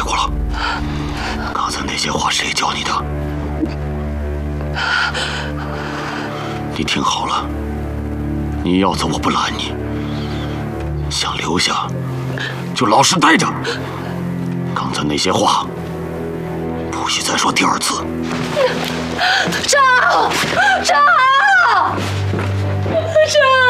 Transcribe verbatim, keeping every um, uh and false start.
过了。刚才那些话谁教你的？你听好了，你要走我不拦你，想留下就老实待着。刚才那些话不许再说第二次。 张，张，张。